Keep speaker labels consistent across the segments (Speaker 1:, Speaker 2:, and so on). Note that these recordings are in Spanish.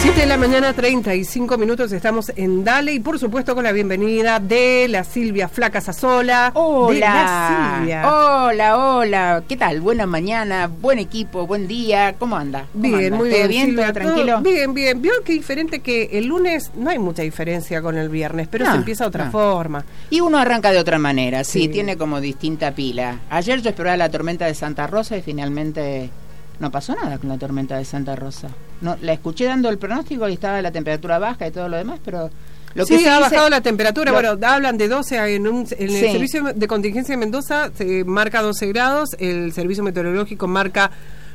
Speaker 1: 7 de la mañana, 35 minutos, estamos en Dale y por supuesto con la bienvenida de la Silvia Flaca Sassola.
Speaker 2: Hola,
Speaker 1: de la Silvia.
Speaker 2: Hola, ¿qué tal? Buena mañana, buen equipo, buen día, ¿cómo anda?
Speaker 1: Bien, muy bien.
Speaker 2: ¿Todo bien?
Speaker 1: Silvia,
Speaker 2: ¿Todo tranquilo?
Speaker 1: Bien. Vio que diferente que el lunes no hay mucha diferencia con el viernes, pero se empieza de otra forma.
Speaker 2: Y uno arranca de otra manera, sí, tiene como distinta pila. Ayer yo esperaba la tormenta de Santa Rosa y finalmente no pasó nada con la tormenta de Santa Rosa. No, la escuché dando el pronóstico y estaba la temperatura baja y todo lo demás, pero lo que
Speaker 1: sí, ha bajado la
Speaker 2: lo,
Speaker 1: temperatura. Bueno, hablan de 12 en el servicio de contingencia de Mendoza se marca 12 grados, el servicio meteorológico marca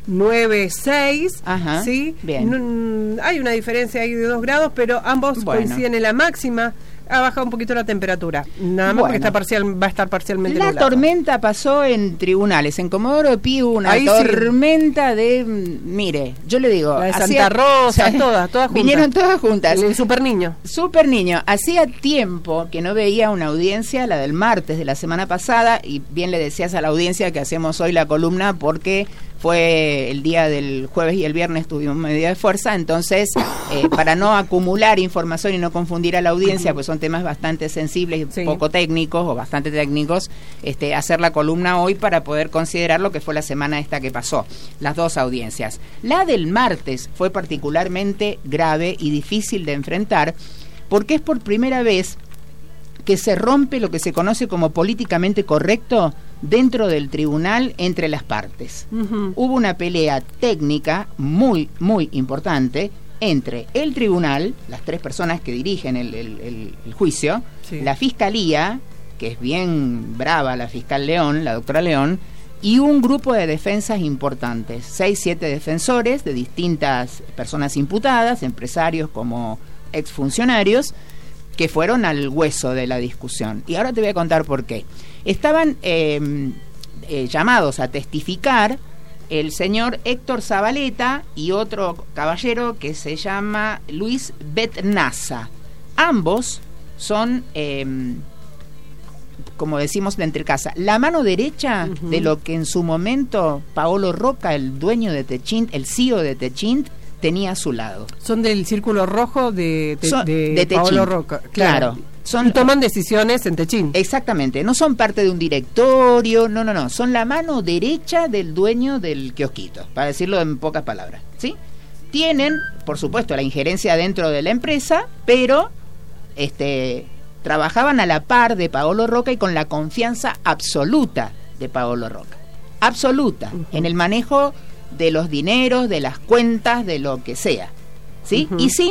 Speaker 1: 9,6.
Speaker 2: Ajá,
Speaker 1: ¿sí?
Speaker 2: Bien.
Speaker 1: Hay una diferencia ahí de 2 grados, pero ambos coinciden en la máxima. Ha bajado un poquito la temperatura, nada más porque va a estar parcialmente nublado.
Speaker 2: La tormenta pasó en tribunales, en Comodoro Pi hubo una tormenta de, mire, yo le digo,
Speaker 1: la de Santa Rosa, todas juntas.
Speaker 2: Vinieron todas juntas.
Speaker 1: El Super Niño.
Speaker 2: Hacía tiempo que no veía una audiencia, la del martes de la semana pasada, y bien le decías a la audiencia que hacemos hoy la columna porque fue el día del jueves y el viernes tuvimos medida de fuerza, entonces para no acumular información y no confundir a la audiencia, pues son temas bastante sensibles y poco técnicos o bastante técnicos, hacer la columna hoy para poder considerar lo que fue la semana esta que pasó, las dos audiencias. La del martes fue particularmente grave y difícil de enfrentar porque es por primera vez que se rompe lo que se conoce como políticamente correcto dentro del tribunal entre las partes. Hubo una pelea técnica muy, muy importante entre el tribunal, las tres personas que dirigen el juicio, la fiscalía, que es bien brava la fiscal León, la doctora León, y un grupo de defensas importantes, 6-7 defensores de distintas personas imputadas, empresarios como exfuncionarios, que fueron al hueso de la discusión. Y ahora te voy a contar por qué. Estaban llamados a testificar el señor Héctor Zabaleta y otro caballero que se llama Luis Betnaza. Ambos son, como decimos de entre casa, la mano derecha de lo que en su momento Paolo Roca, el dueño de Techint, el CEO de Techint, tenía a su lado. Son del Círculo Rojo de Paolo Roca. Claro. Y toman decisiones en Techint. Exactamente. No son parte de un directorio, no. Son la mano derecha del dueño del kiosquito, para decirlo en pocas palabras. ¿Sí? Tienen, por supuesto, la injerencia dentro de la empresa, pero trabajaban a la par de Paolo Roca y con la confianza absoluta de Paolo Roca. Absoluta. En el manejo de los dineros, de las cuentas, de lo que sea, ¿sí? Y sin,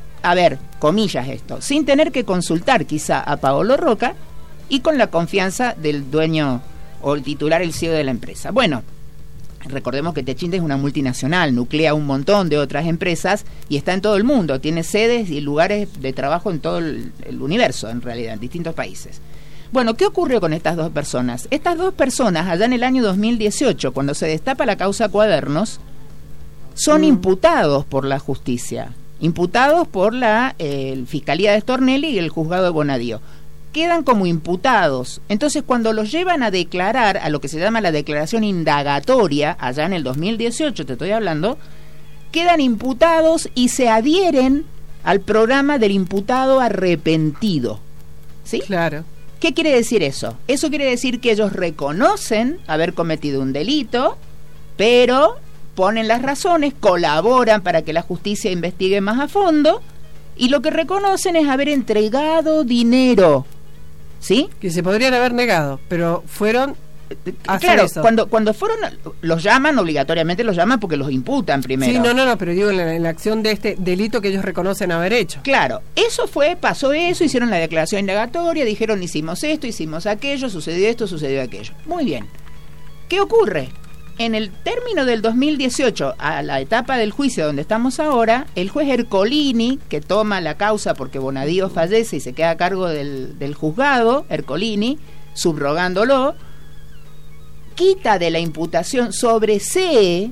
Speaker 2: comillas esto, sin tener que consultar quizá a Paolo Roca y con la confianza del dueño o el titular, el CEO de la empresa. Bueno, recordemos que Techint es una multinacional, nuclea un montón de otras empresas y está en todo el mundo, tiene sedes y lugares de trabajo en todo el universo, en realidad, en distintos países. Bueno, ¿qué ocurrió con estas dos personas? Estas dos personas, allá en el año 2018, cuando se destapa la causa Cuadernos, son imputados por la justicia, imputados por la Fiscalía de Stornelli y el Juzgado de Bonadío. Quedan como imputados. Entonces, cuando los llevan a declarar, a lo que se llama la declaración indagatoria, allá en el 2018, te estoy hablando, quedan imputados y se adhieren al programa del imputado arrepentido. ¿Sí? Claro. ¿Qué quiere decir eso? Eso quiere decir que ellos reconocen haber cometido un delito, pero ponen las razones, colaboran para que la justicia investigue más a fondo, y lo que reconocen es haber entregado dinero, ¿sí? Que se podrían haber negado, pero fueron a hacer eso. Cuando fueron, los llaman, obligatoriamente los llaman porque los imputan primero. Sí, no, pero digo en la acción de este delito que ellos reconocen haber hecho. Claro, pasó eso, hicieron la declaración indagatoria, dijeron hicimos esto, hicimos aquello, sucedió esto, sucedió aquello. Muy bien. ¿Qué ocurre? En el término del 2018, a la etapa del juicio donde estamos ahora, el juez Ercolini, que toma la causa porque Bonadío fallece y se queda a cargo del juzgado, Ercolini, subrogándolo, quita de la imputación sobresee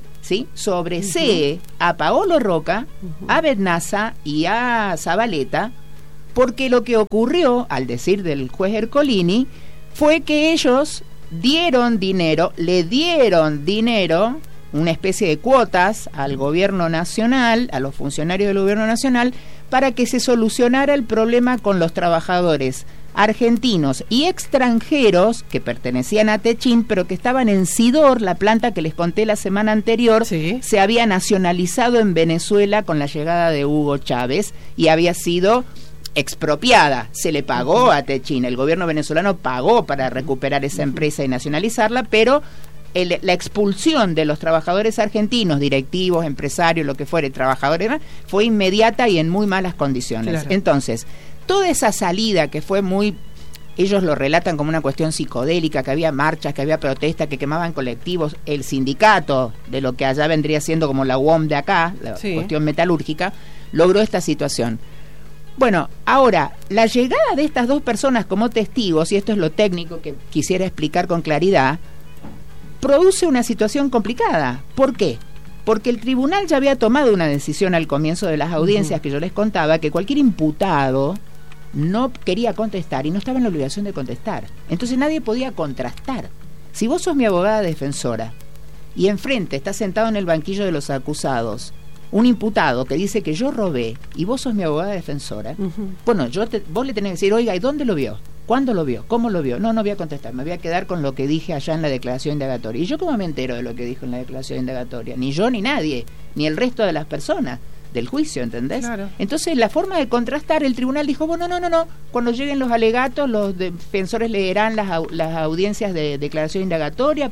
Speaker 2: a Paolo Roca, a Betnaza y a Zabaleta, porque lo que ocurrió, al decir del juez Ercolini, fue que ellos le dieron dinero, una especie de cuotas al gobierno nacional, a los funcionarios del gobierno nacional, para que se solucionara el problema con los trabajadores argentinos y extranjeros que pertenecían a Techint, pero que estaban en Sidor, la planta que les conté la semana anterior,
Speaker 1: sí,
Speaker 2: se había nacionalizado en Venezuela con la llegada de Hugo Chávez y había sido expropiada. Se le pagó a Techint, el gobierno venezolano pagó para recuperar esa empresa y nacionalizarla, pero la expulsión de los trabajadores argentinos, directivos, empresarios, lo que fuere, trabajadores, fue inmediata y en muy malas condiciones.
Speaker 1: Claro.
Speaker 2: Entonces, toda esa salida que fue muy, ellos lo relatan como una cuestión psicodélica, que había marchas, que había protestas, que quemaban colectivos, el sindicato de lo que allá vendría siendo como la UOM de acá, la
Speaker 1: sí,
Speaker 2: cuestión metalúrgica, logró esta situación. Bueno, ahora, la llegada de estas dos personas como testigos, y esto es lo técnico que quisiera explicar con claridad, produce una situación complicada. ¿Por qué? Porque el tribunal ya había tomado una decisión al comienzo de las audiencias que yo les contaba, que cualquier imputado no quería contestar y no estaba en la obligación de contestar. Entonces nadie podía contrastar. Si vos sos mi abogada defensora y enfrente está sentado en el banquillo de los acusados un imputado que dice que yo robé y vos sos mi abogada defensora, bueno, vos le tenés que decir, oiga, ¿y dónde lo vio? ¿Cuándo lo vio? ¿Cómo lo vio? No voy a contestar, me voy a quedar con lo que dije allá en la declaración indagatoria. ¿Y yo cómo me entero de lo que dijo en la declaración indagatoria? Ni yo ni nadie, ni el resto de las personas del juicio, ¿entendés?
Speaker 1: Claro.
Speaker 2: Entonces, la forma de contrastar, el tribunal dijo, bueno, no, cuando lleguen los alegatos, los defensores leerán las audiencias de declaración indagatoria,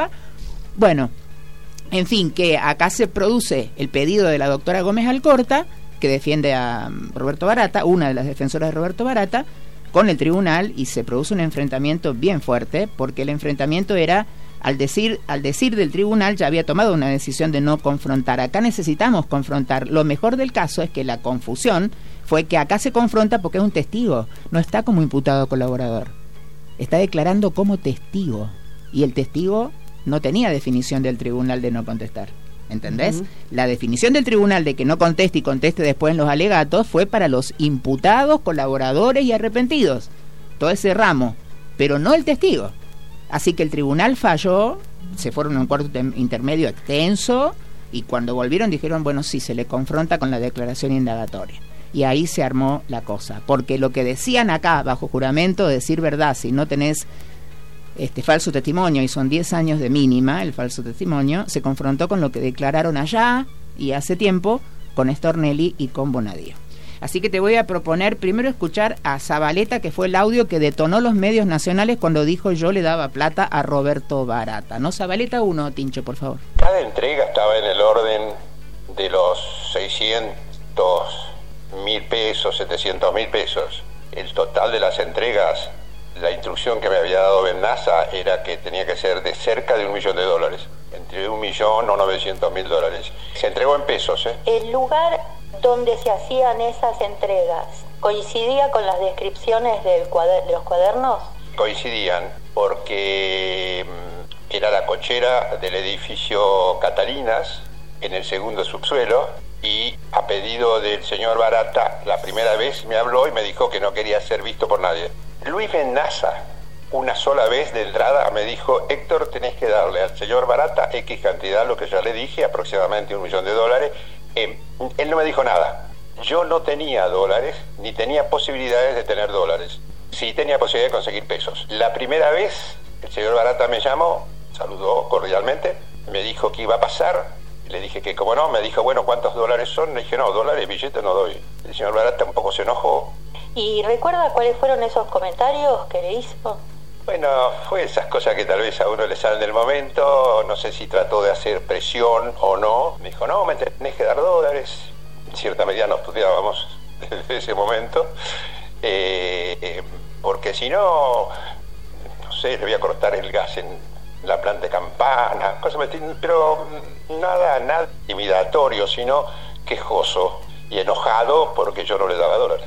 Speaker 2: Bueno, en fin, que acá se produce el pedido de la doctora Gómez Alcorta, que defiende a Roberto Barata, una de las defensoras de Roberto Barata, con el tribunal, y se produce un enfrentamiento bien fuerte, porque el enfrentamiento era, al decir del tribunal, ya había tomado una decisión de no confrontar. Acá necesitamos confrontar. Lo mejor del caso es que la confusión fue que acá se confronta porque es un testigo, no está como imputado colaborador, está declarando como testigo, y el testigo no tenía definición del tribunal de no contestar. ¿Entendés? La definición del tribunal de que no conteste y conteste después en los alegatos fue para los imputados, colaboradores y arrepentidos. Todo ese ramo, pero no el testigo. Así que el tribunal falló, se fueron a un cuarto intermedio extenso y cuando volvieron dijeron, bueno, sí, se le confronta con la declaración indagatoria. Y ahí se armó la cosa. Porque lo que decían acá, bajo juramento, decir verdad, si no tenés falso testimonio, y son 10 años de mínima el falso testimonio, se confrontó con lo que declararon allá y hace tiempo con Stornelli y con Bonadío. Así que te voy a proponer primero escuchar a Zabaleta, que fue el audio que detonó los medios nacionales cuando dijo yo le daba plata a Roberto Barata. ¿No, Zabaleta 1, Tincho, por favor?
Speaker 3: Cada entrega estaba en el orden de los 600.000 pesos, 700.000 pesos. El total de las entregas, la instrucción que me había dado Benassa era que tenía que ser de cerca de $1 millón, entre $1.900.000 o $900.000. Se entregó en pesos, ¿eh?
Speaker 4: El lugar donde se hacían esas entregas coincidía con las descripciones de los cuadernos.
Speaker 3: Coincidían porque era la cochera del edificio Catalinas, en el segundo subsuelo, y a pedido del señor Barata, la primera vez me habló y me dijo que no quería ser visto por nadie. Luis Benassa, una sola vez de entrada, me dijo, Héctor, tenés que darle al señor Barata X cantidad, lo que ya le dije, aproximadamente $1 millón. Él no me dijo nada. Yo no tenía dólares, ni tenía posibilidades de tener dólares. Sí tenía posibilidad de conseguir pesos. La primera vez, el señor Barata me llamó, saludó cordialmente, me dijo que iba a pasar. Le dije que como no, me dijo, bueno, ¿cuántos dólares son? Le dije, no, dólares, billetes no doy. El señor Barata un poco se enojó.
Speaker 4: ¿Y recuerda cuáles fueron esos comentarios que le hizo?
Speaker 3: Bueno, fue esas cosas que tal vez a uno le salen del momento, no sé si trató de hacer presión o no. Me dijo, no, me tenés que dar dólares. En cierta medida nos estudiábamos desde ese momento, porque si no, no sé, le voy a cortar el gas en la planta de Campana, cosas, pero nada intimidatorio, sino quejoso y enojado porque yo no le daba dólares.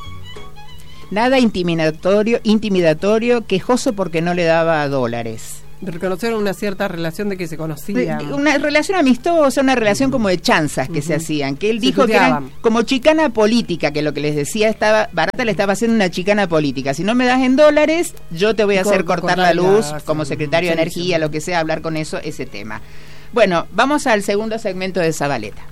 Speaker 2: Nada intimidatorio, quejoso porque no le daba dólares.
Speaker 1: reconocer una cierta relación de que se conocían.
Speaker 2: Una relación amistosa, una relación como de chanzas que se hacían, que él dijo que eran como chicana política, que lo que les decía, Barata le estaba haciendo una chicana política. Si no me das en dólares, yo te voy a hacer cortar la luz, como secretario de Energía, lo que sea, hablar con ese tema. Bueno, vamos al segundo segmento de Zabaleta.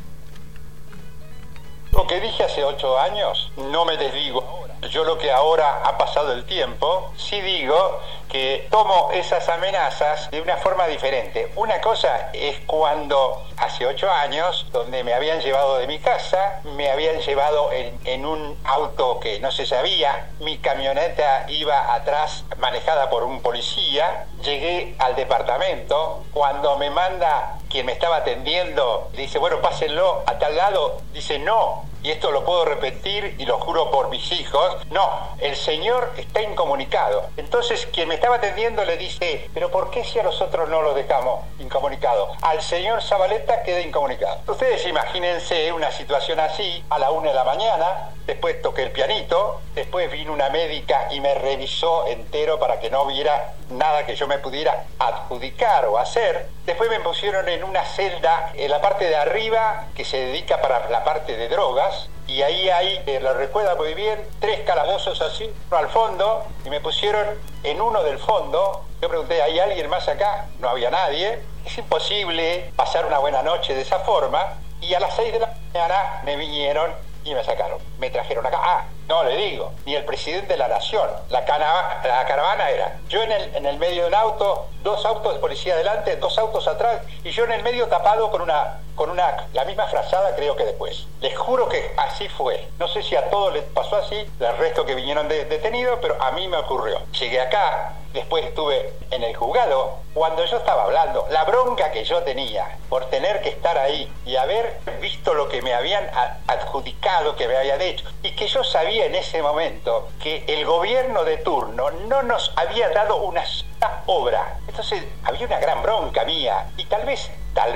Speaker 3: Lo que dije hace 8 años, no me desdigo ahora. Yo lo que ahora ha pasado el tiempo, sí digo que tomo esas amenazas de una forma diferente. Una cosa es cuando hace 8 años, donde me habían llevado de mi casa, me habían llevado en un auto que no se sabía, mi camioneta iba atrás manejada por un policía, llegué al departamento, cuando me manda quien me estaba atendiendo, dice, bueno, pásenlo a tal lado, dice, no, y esto lo puedo repetir y lo juro por mis hijos, no, el señor está incomunicado. Entonces quien me estaba atendiendo le dice, pero ¿por qué si a nosotros no lo dejamos incomunicado? Al señor Zabaleta queda incomunicado. Ustedes imagínense una situación así, a la 1 de la mañana, después toqué el pianito, después vino una médica y me revisó entero para que no hubiera nada que yo me pudiera adjudicar o hacer. Después me pusieron en una celda en la parte de arriba que se dedica para la parte de drogas, y ahí hay, lo recuerda muy bien, 3 calabozos así, uno al fondo, y me pusieron en uno del fondo. Yo pregunté, ¿hay alguien más acá? No había nadie. Es imposible pasar una buena noche de esa forma, y a las 6 de la mañana me vinieron y me sacaron. Me trajeron acá. No le digo, ni el presidente de la nación. La caravana era yo en el medio del auto, 2 autos de policía adelante, 2 autos atrás, y yo en el medio tapado con la misma frazada, creo que después. Les juro que así fue. No sé si a todos les pasó así, el resto que vinieron detenidos, pero a mí me ocurrió. Llegué acá, después estuve en el juzgado, cuando yo estaba hablando, la bronca que yo tenía por tener que estar ahí y haber visto lo que me habían adjudicado, que me habían hecho, y que yo sabía en ese momento que el gobierno de turno no nos había dado una sola obra. Entonces había una gran bronca mía, y tal vez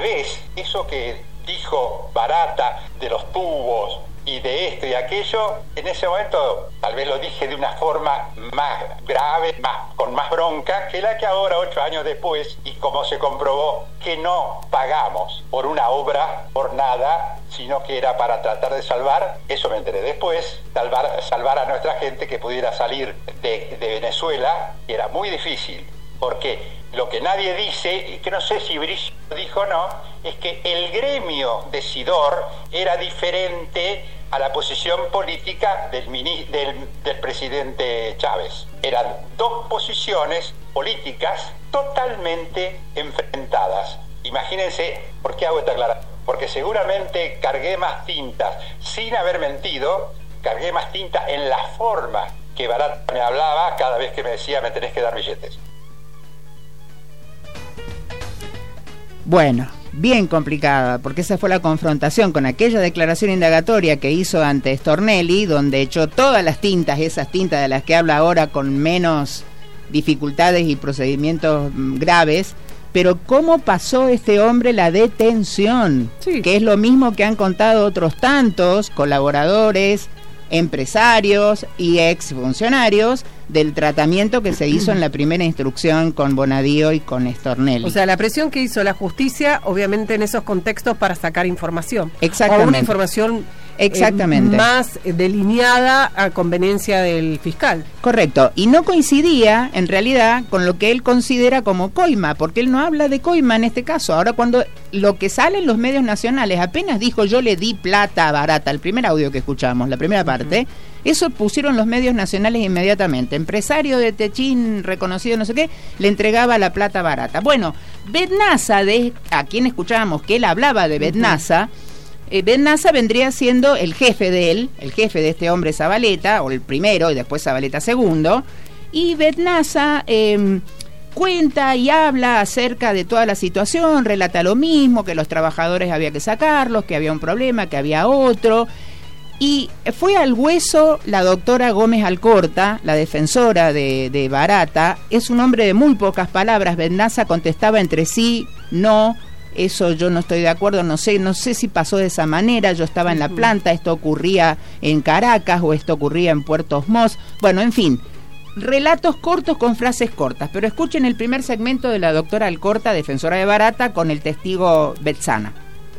Speaker 3: eso que dijo Barata de los tubos y de esto y aquello, en ese momento tal vez lo dije de una forma más grave, con más bronca que la que ahora, 8 años después, y como se comprobó que no pagamos por una obra, por nada, sino que era para tratar de salvar, eso me enteré después, salvar a nuestra gente que pudiera salir de Venezuela, que era muy difícil, porque lo que nadie dice, y que no sé si Brillo dijo o no, es que el gremio decidor era diferente a la posición política del presidente Chávez. Eran 2 posiciones políticas totalmente enfrentadas. Imagínense por qué hago esta aclaración. Porque seguramente cargué más tintas, sin haber mentido, cargué más tinta en la forma que Barata me hablaba cada vez que me decía, me tenés que dar billetes.
Speaker 2: Bueno, bien complicada, porque esa fue la confrontación con aquella declaración indagatoria que hizo ante Stornelli, donde echó todas las tintas, esas tintas de las que habla ahora con menos dificultades y procedimientos graves. Pero ¿cómo pasó este hombre la detención? Sí. Que es lo mismo que han contado otros tantos colaboradores, empresarios y exfuncionarios del tratamiento que se hizo en la primera instrucción con Bonadío y con Stornelli.
Speaker 1: O sea, la presión que hizo la justicia, obviamente en esos contextos, para sacar información.
Speaker 2: Exactamente.
Speaker 1: O una información más delineada a conveniencia del fiscal.
Speaker 2: Correcto, y no coincidía en realidad con lo que él considera como coima, porque él no habla de coima en este caso. Ahora, cuando lo que sale en los medios nacionales, apenas dijo yo le di plata a Barata, el primer audio que escuchamos, la primera parte, eso pusieron los medios nacionales inmediatamente. Empresario de Techín, reconocido no sé qué, le entregaba la plata a Barata. Bueno, Bednaza, a quien escuchábamos que él hablaba de Bednaza, Bednaza vendría siendo el jefe de él, el jefe de este hombre Zabaleta, o el primero y después Zabaleta segundo, y Bednaza cuenta y habla acerca de toda la situación, relata lo mismo, que los trabajadores había que sacarlos, que había un problema, que había otro, y fue al hueso la doctora Gómez Alcorta, la defensora de Barata. Es un hombre de muy pocas palabras. Bednaza contestaba entre sí, no, eso yo no estoy de acuerdo, no sé si pasó de esa manera, yo estaba en la planta, esto ocurría en Caracas o esto ocurría en Puerto Montt. Bueno, en fin, relatos cortos con frases cortas. Pero escuchen el primer segmento de la doctora Alcorta, defensora de Barata, con el testigo Betzana.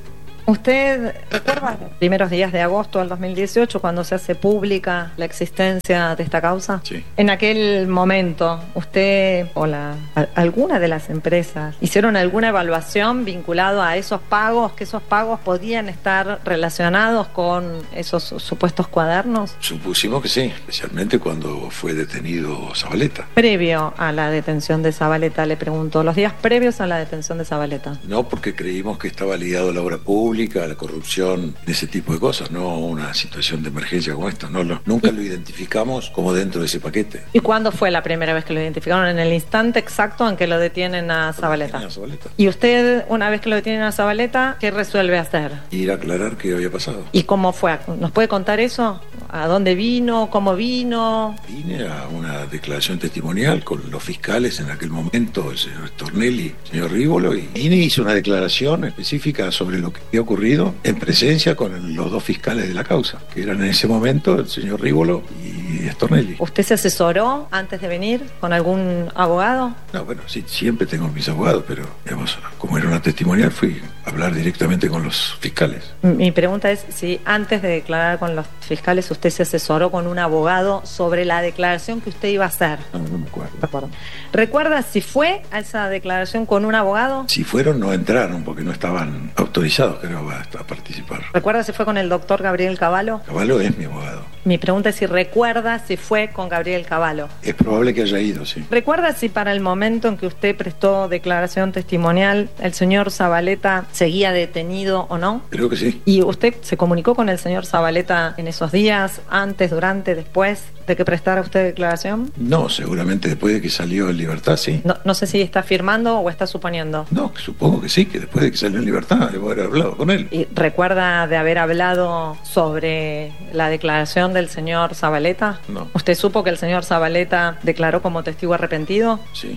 Speaker 5: ¿Usted recuerda los primeros días de agosto del 2018 cuando se hace pública la existencia de esta causa?
Speaker 6: Sí.
Speaker 5: En aquel momento, ¿usted o alguna de las empresas hicieron alguna evaluación vinculado a esos pagos, que esos pagos podían estar relacionados con esos supuestos cuadernos?
Speaker 6: Supusimos que sí, especialmente cuando fue detenido Zabaleta.
Speaker 5: Previo a la detención de Zabaleta, le pregunto, los días previos a la detención de Zabaleta.
Speaker 6: No, porque creímos que estaba ligado a la obra pública, a la corrupción, de ese tipo de cosas, no una situación de emergencia como esta. Nunca lo identificamos como dentro de ese paquete.
Speaker 5: ¿Y cuándo fue la primera vez que lo identificaron? En el instante exacto en que lo detienen a Zabaleta. Y usted, una vez que lo detienen a Zabaleta, ¿qué resuelve hacer?
Speaker 6: Ir a aclarar qué había pasado.
Speaker 5: ¿Y cómo fue? ¿Nos puede contar eso? ¿A dónde vino? ¿Cómo vino?
Speaker 6: Vine a una declaración testimonial con los fiscales en aquel momento, el señor Stornelli, el señor Rívolo, y vine y hice una declaración específica sobre lo que había ocurrido en presencia con los dos fiscales de la causa, que eran en ese momento el señor Rívolo y Stornelli.
Speaker 5: ¿Usted se asesoró antes de venir con algún abogado?
Speaker 6: No, bueno, sí, siempre tengo mis abogados, pero digamos, como era una testimonial, fui a hablar directamente con los fiscales.
Speaker 5: Mi pregunta es si antes de declarar con los fiscales usted se asesoró con un abogado sobre la declaración que usted iba a hacer.
Speaker 6: No me acuerdo.
Speaker 5: ¿Recuerda si fue a esa declaración con un abogado?
Speaker 6: Si fueron, no entraron porque no estaban autorizados, creo, a participar.
Speaker 5: ¿Recuerda si fue con el doctor Gabriel Cavallo?
Speaker 6: Cavallo es mi abogado.
Speaker 5: Mi pregunta es si recuerda si fue con Gabriel Cavallo.
Speaker 6: Es probable que haya ido, sí.
Speaker 5: ¿Recuerda si para el momento en que usted prestó declaración testimonial el señor Zabaleta seguía detenido o no?
Speaker 6: Creo que sí.
Speaker 5: ¿Y usted se comunicó con el señor Zabaleta en esos días, antes, durante, después de que prestara usted declaración?
Speaker 6: No, seguramente después de que salió en libertad, sí.
Speaker 5: No sé si está afirmando o está suponiendo.
Speaker 6: No, supongo que sí, que después de que salió en libertad debo haber hablado con él.
Speaker 5: ¿Y recuerda de haber hablado sobre la declaración del señor Zabaleta?
Speaker 6: No.
Speaker 5: ¿Usted supo que el señor Zabaleta declaró como testigo arrepentido?
Speaker 6: Sí.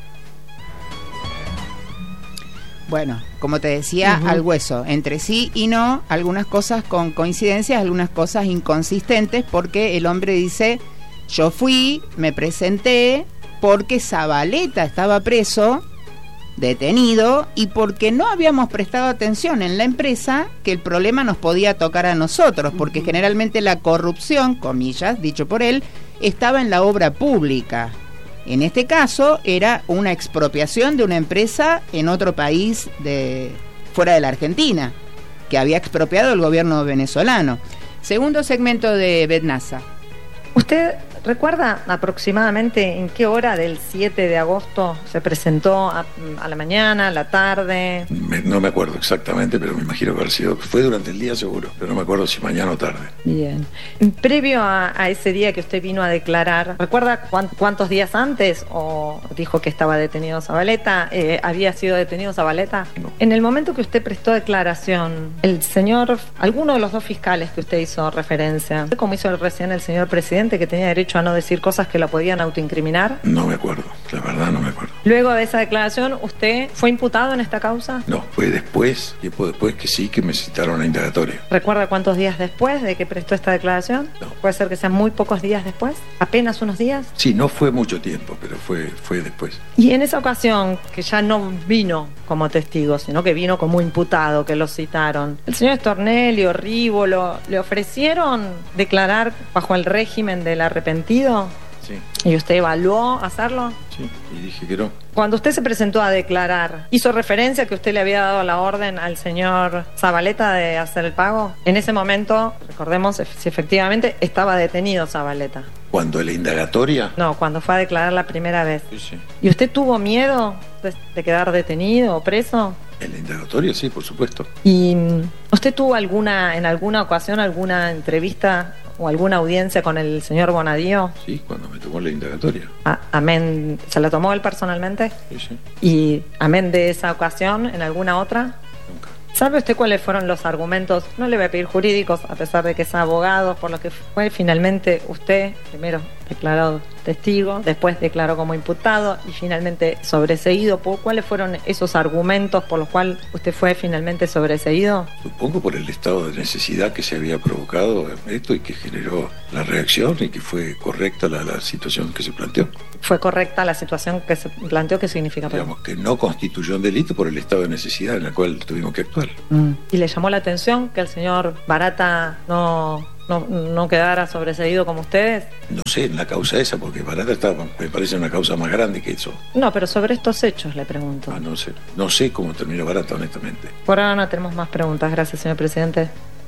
Speaker 2: Bueno, como te decía, al hueso, entre sí y no, algunas cosas con coincidencias, algunas cosas inconsistentes, porque el hombre dice, yo fui, me presenté, porque Zabaleta estaba preso, detenido, y porque no habíamos prestado atención en la empresa que el problema nos podía tocar a nosotros, porque generalmente la corrupción, comillas, dicho por él, estaba en la obra pública. En este caso era una expropiación de una empresa en otro país fuera de la Argentina, que había expropiado el gobierno venezolano. Segundo segmento de Betnasa.
Speaker 5: ¿Usted recuerda aproximadamente en qué hora del 7 de agosto se presentó a la mañana, a la tarde?
Speaker 6: No me acuerdo exactamente, pero me imagino que fue durante el día seguro, pero no me acuerdo si mañana o tarde.
Speaker 5: Bien. Previo a ese día que usted vino a declarar, ¿recuerda cuántos días antes o dijo que estaba detenido Zabaleta? ¿Había sido detenido Zabaleta?
Speaker 6: No.
Speaker 5: En el momento que usted prestó declaración, alguno de los dos fiscales que usted hizo referencia, como hizo recién el señor presidente, que tenía derecho a no decir cosas que lo podían autoincriminar?
Speaker 6: No me acuerdo, la verdad no me acuerdo.
Speaker 5: Luego de esa declaración, ¿usted fue imputado en esta causa?
Speaker 6: No, fue después, tiempo después que sí, que me citaron a indagatoria.
Speaker 5: ¿Recuerda cuántos días después de que prestó esta declaración?
Speaker 6: No.
Speaker 5: ¿Puede ser que sean muy pocos días después? ¿Apenas unos días?
Speaker 6: Sí, no fue mucho tiempo, pero fue después.
Speaker 5: Y en esa ocasión, que ya no vino como testigo, sino que vino como imputado, que lo citaron, el señor Stornelli o Rívolo, ¿le ofrecieron declarar bajo el régimen del arrepentido?
Speaker 6: Sí.
Speaker 5: ¿Y usted evaluó hacerlo?
Speaker 6: Sí, y dije que no.
Speaker 5: Cuando usted se presentó a declarar, ¿hizo referencia que usted le había dado la orden al señor Zabaleta de hacer el pago? En ese momento, recordemos si efectivamente estaba detenido Zabaleta.
Speaker 6: ¿Cuándo? ¿En la indagatoria?
Speaker 5: No, cuando fue a declarar la primera vez.
Speaker 6: Sí.
Speaker 5: ¿Y usted tuvo miedo de quedar detenido o preso?
Speaker 6: En la indagatoria, sí, por supuesto.
Speaker 5: ¿Y usted tuvo en alguna ocasión alguna entrevista o alguna audiencia con el señor Bonadío?
Speaker 6: Sí, cuando me tomó la indagatoria.
Speaker 5: Amén, ¿se la tomó él personalmente?
Speaker 6: Sí.
Speaker 5: ¿Y amén de esa ocasión, en alguna otra?
Speaker 6: Nunca.
Speaker 5: ¿Sabe usted cuáles fueron los argumentos? No le voy a pedir jurídicos, a pesar de que es abogado, por lo que fue finalmente usted, primero declarado testigo, después declaró como imputado y finalmente sobreseído. ¿Cuáles fueron esos argumentos por los cuales usted fue finalmente sobreseído?
Speaker 6: Supongo por el estado de necesidad que se había provocado esto y que generó la reacción y que fue correcta la situación que se planteó.
Speaker 5: ¿Fue correcta la situación que se planteó? ¿Qué significa?
Speaker 6: Digamos que no constituyó un delito por el estado de necesidad en el cual tuvimos que actuar.
Speaker 5: ¿Y le llamó la atención que el señor Barata no quedara sobreseído como ustedes?
Speaker 6: No sé, en la causa esa, porque Barata estaba, me parece una causa más grande que eso.
Speaker 5: No, pero sobre estos hechos le pregunto.
Speaker 6: No sé cómo terminó Barata, honestamente.
Speaker 5: Por ahora no tenemos más preguntas. Gracias, señor presidente.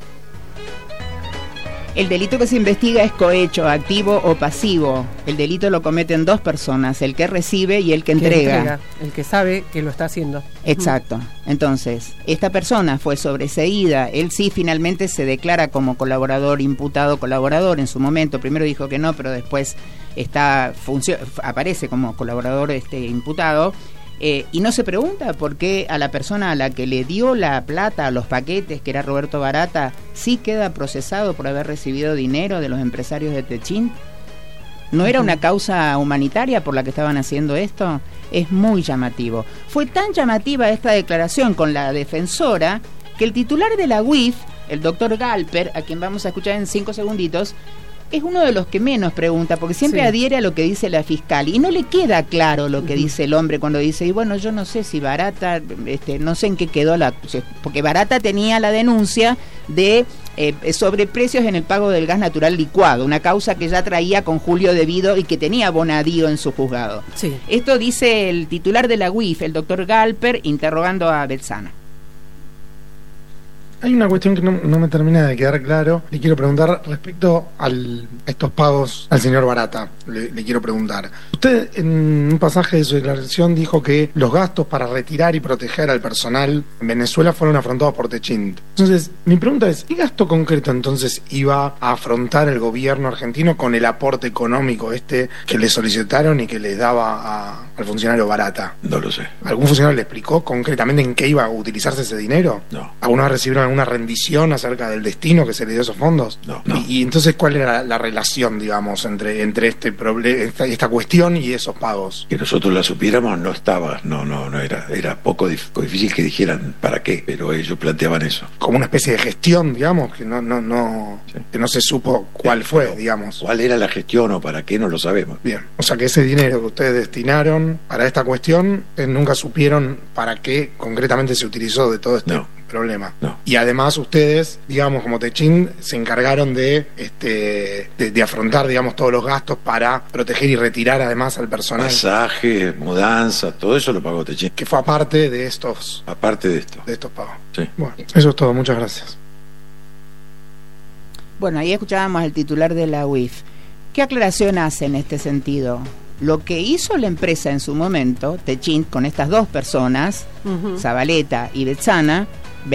Speaker 2: El delito que se investiga es cohecho, activo o pasivo. El delito lo cometen dos personas, el que recibe y el que entrega.
Speaker 1: El que sabe que lo está haciendo.
Speaker 2: Exacto. Entonces, esta persona fue sobreseída. Él sí finalmente se declara como colaborador, imputado colaborador. En su momento, primero dijo que no, pero después aparece como colaborador imputado. Y no se pregunta por qué a la persona a la que le dio la plata, los paquetes, que era Roberto Barata, sí queda procesado por haber recibido dinero de los empresarios de Techint. ¿No era una causa humanitaria por la que estaban haciendo esto? Es muy llamativo. Fue tan llamativa esta declaración con la defensora que el titular de la UIF, el doctor Galper, a quien vamos a escuchar en 5 segunditos, es uno de los que menos pregunta, porque siempre adhiere a lo que dice la fiscal y no le queda claro lo que dice el hombre cuando dice, y bueno, yo no sé si Barata, no sé en qué quedó porque Barata tenía la denuncia de sobreprecios en el pago del gas natural licuado, una causa que ya traía con Julio Devido y que tenía Bonadío en su juzgado. Sí. Esto dice el titular de la UIF, el doctor Galper, interrogando a Betzana.
Speaker 7: Hay una cuestión que no me termina de quedar claro. Le quiero preguntar respecto a estos pagos al señor Barata. Le quiero preguntar. Usted en un pasaje de su declaración dijo que los gastos para retirar y proteger al personal en Venezuela fueron afrontados por Techint. Entonces, mi pregunta es, ¿qué gasto concreto entonces iba a afrontar el gobierno argentino con el aporte económico que le solicitaron y que le daba al funcionario Barata?
Speaker 6: No lo sé.
Speaker 7: ¿Algún funcionario le explicó concretamente en qué iba a utilizarse ese dinero?
Speaker 6: No.
Speaker 7: ¿Alguna vez recibieron alguna rendición acerca del destino que se le dio a esos fondos?
Speaker 6: No.
Speaker 7: Y entonces, ¿cuál era la relación, digamos, entre este problema, esta cuestión y esos pagos?
Speaker 6: Que nosotros la supiéramos no estaba, no era poco difícil que dijeran para qué, pero ellos planteaban eso.
Speaker 7: Como una especie de gestión, digamos, que que no se supo cuál fue, digamos.
Speaker 6: ¿Cuál era la gestión o para qué? No lo sabemos.
Speaker 7: Bien, o sea que ese dinero que ustedes destinaron para esta cuestión, nunca supieron para qué concretamente se utilizó de todo este problema.
Speaker 6: No.
Speaker 7: Y además ustedes, digamos, como Techint, se encargaron de afrontar, digamos, todos los gastos para proteger y retirar además al personal.
Speaker 6: Pasaje, mudanza, todo eso lo pagó Techint.
Speaker 7: Que fue aparte de estos.
Speaker 6: Aparte de esto.
Speaker 7: De estos pagos.
Speaker 6: Sí.
Speaker 7: Bueno, eso es todo. Muchas gracias.
Speaker 2: Bueno, ahí escuchábamos al titular de la UIF. ¿Qué aclaración hace en este sentido? Lo que hizo la empresa en su momento, Techint, con estas dos personas, Zabaleta y Betzana,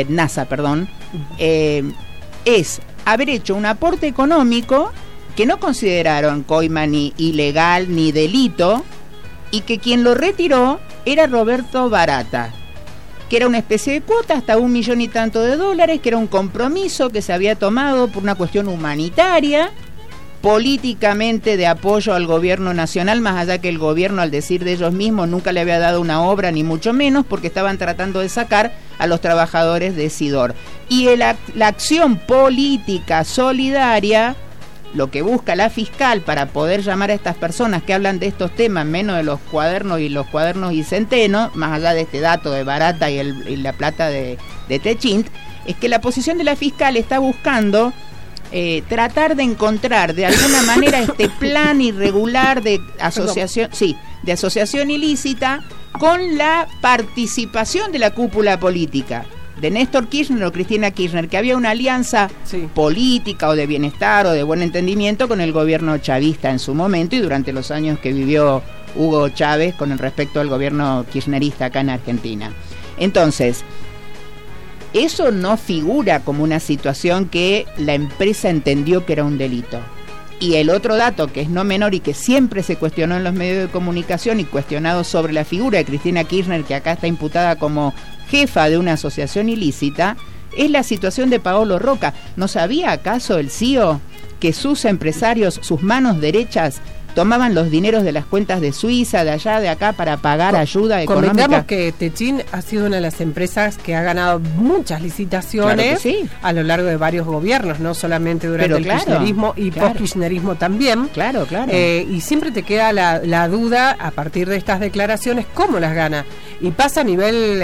Speaker 2: es haber hecho un aporte económico que no consideraron coima ni ilegal ni delito, y que quien lo retiró era Roberto Barata, que era una especie de cuota hasta $1 millón y tanto de dólares, que era un compromiso que se había tomado por una cuestión humanitaria, políticamente de apoyo al gobierno nacional, más allá que el gobierno, al decir de ellos mismos, nunca le había dado una obra, ni mucho menos, porque estaban tratando de sacar a los trabajadores de Sidor. Y la acción política solidaria, lo que busca la fiscal para poder llamar a estas personas que hablan de estos temas, menos de los cuadernos y centenos, más allá de este dato de Barata y la plata de Techint, es que la posición de la fiscal está buscando tratar de encontrar de alguna manera este plan irregular de asociación ilícita con la participación de la cúpula política de Néstor Kirchner o Cristina Kirchner, que había una alianza política o de bienestar o de buen entendimiento con el gobierno chavista en su momento y durante los años que vivió Hugo Chávez con respecto al gobierno kirchnerista acá en Argentina. Entonces, eso no figura como una situación que la empresa entendió que era un delito. Y el otro dato, que es no menor y que siempre se cuestionó en los medios de comunicación y cuestionado sobre la figura de Cristina Kirchner, que acá está imputada como jefa de una asociación ilícita, es la situación de Paolo Roca. ¿No sabía acaso el CEO que sus empresarios, sus manos derechas, tomaban los dineros de las cuentas de Suiza, de allá, de acá, para pagar ayuda económica.
Speaker 1: Comentamos que Techin ha sido una de las empresas que ha ganado muchas licitaciones a lo largo de varios gobiernos, no solamente durante el kirchnerismo y post-kirchnerismo también.
Speaker 2: Claro.
Speaker 1: Y siempre te queda la duda, a partir de estas declaraciones, cómo las gana. Y pasa a nivel,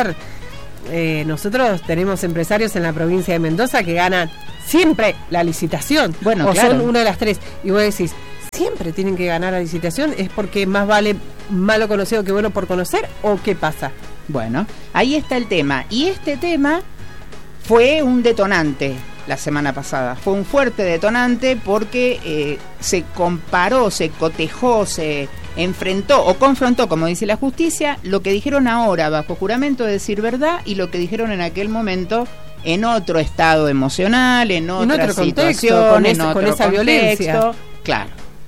Speaker 1: nosotros tenemos empresarios en la provincia de Mendoza que ganan siempre la licitación, son una de las tres, y vos decís, siempre tienen que ganar la licitación, ¿es porque más vale malo conocido que bueno por conocer, o qué pasa?
Speaker 2: Bueno, ahí está el tema, y este tema fue un detonante la semana pasada, fue un fuerte detonante porque se comparó, se cotejó, se enfrentó o confrontó, como dice la justicia, lo que dijeron ahora bajo juramento de decir verdad y lo que dijeron en aquel momento en otro estado emocional, en otra situación,
Speaker 1: con esa
Speaker 2: contexto,
Speaker 1: violencia.
Speaker 2: Claro.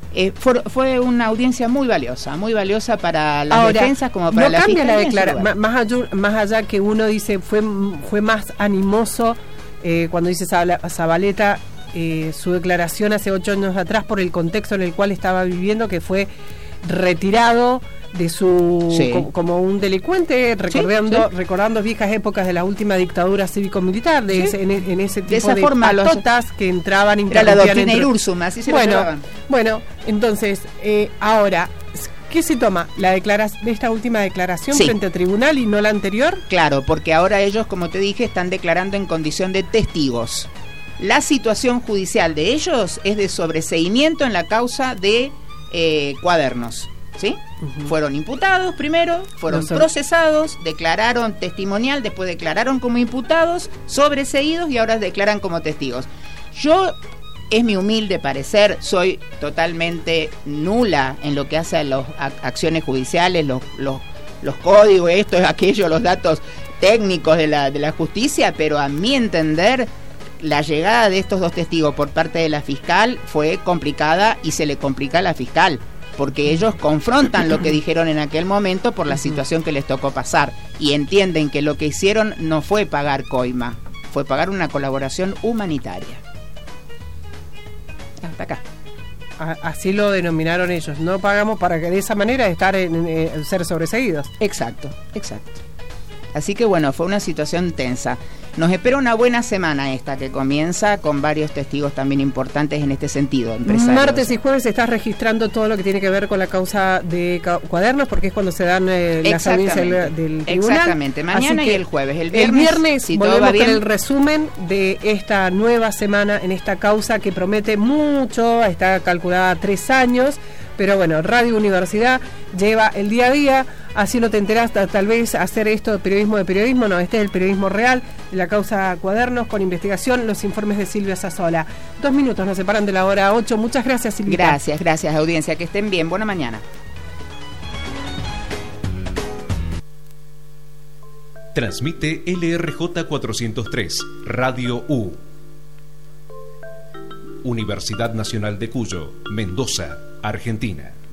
Speaker 2: Fue una audiencia muy valiosa para las defensas como para la fiscalía.
Speaker 1: No cambia la declaración, más allá que uno dice fue más animoso cuando dice Zabaleta su declaración hace 8 años atrás por el contexto en el cual estaba viviendo, que fue retirado de su como un delincuente, recordando viejas épocas de la última dictadura cívico-militar, en ese tipo de patotas que entraban,
Speaker 2: era la doctrina Irursum, así se lo llamaban.
Speaker 1: Bueno, entonces ahora, ¿qué se toma? Esta última declaración frente a tribunal y no la anterior.
Speaker 2: Claro, porque ahora ellos, como te dije, están declarando en condición de testigos. La situación judicial de ellos es de sobreseimiento en la causa de Cuadernos, ¿sí? Fueron imputados primero, fueron procesados, declararon testimonial, después declararon como imputados, sobreseídos y ahora declaran como testigos. Yo, es mi humilde parecer, soy totalmente nula en lo que hace a las acciones judiciales, los códigos, esto, aquello, los datos técnicos de la justicia, pero a mi entender, la llegada de estos dos testigos por parte de la fiscal fue complicada y se le complica a la fiscal, porque ellos confrontan lo que dijeron en aquel momento por la situación que les tocó pasar y entienden que lo que hicieron no fue pagar coima, fue pagar una colaboración humanitaria. Hasta acá.
Speaker 1: Así lo denominaron ellos, no pagamos para que de esa manera ser sobreseídos.
Speaker 2: Exacto. Así que bueno, fue una situación tensa. Nos espera una buena semana esta que comienza con varios testigos también importantes en este sentido, empresarios.
Speaker 1: Martes y jueves estás registrando todo lo que tiene que ver con la causa de Cuadernos, porque es cuando se dan las audiencias del tribunal.
Speaker 2: Exactamente, mañana y el jueves. El
Speaker 1: viernes si volvemos con el resumen de esta nueva semana en esta causa que promete mucho, está calculada a 3 años, pero bueno, Radio Universidad lleva el día a día, así no te enterás, tal vez hacer esto de periodismo, no, este es el periodismo real de la causa Cuadernos, con investigación, los informes de Silvia Sassola. 2 minutos nos separan de la hora 8, muchas gracias, Silvia.
Speaker 2: Gracias audiencia, que estén bien, buena mañana.
Speaker 8: Transmite LRJ 403, Radio U. Universidad Nacional de Cuyo, Mendoza, Argentina.